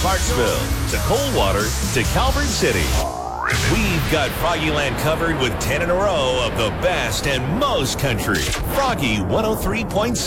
Clarksville to Coldwater to Calvert City. We've got Froggyland covered with 10 in a row of the best and most country. Froggy 103.7.